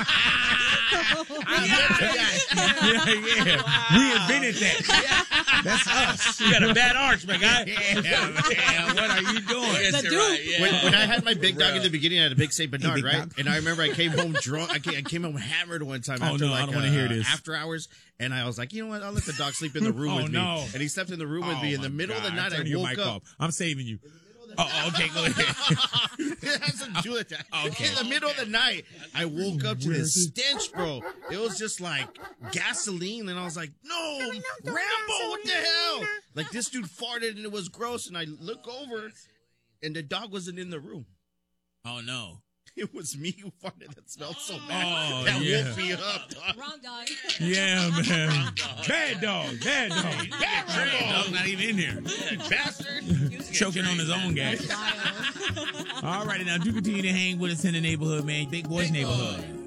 Yeah. We invented that. That's us. You got a bad arch, my guy. Yeah, man. What are you doing? Yes, you're right. Yeah. When I had my big dog in the beginning, I had a big Saint Bernard, big right? dog. And I remember I came home drunk. I came home hammered one time after no, I don't wanna hear this. after hours. And I was like, you know what? I'll let the dog sleep in the room with me. No. And he slept in the room with me. In the middle of the night, I woke up. I'm saving you. Oh, okay, go ahead. It has to do with that. Okay. In the middle of the night, I woke up to this stench, bro. It was just like gasoline, and I was like, no, Rambo, what the hell? Like, this dude farted, and it was gross, and I look over, and the dog wasn't in the room. Oh, no. It was me who farted. That smelled so Oh, bad. That yeah. woke me up, dog. Wrong dog. Yeah, man. Bad dog. Bad dog. Bad dog. Not even in there. Bastard. Choking on his own gas. All righty, now do continue to hang with us in the neighborhood, man. Big Boys Neighborhood.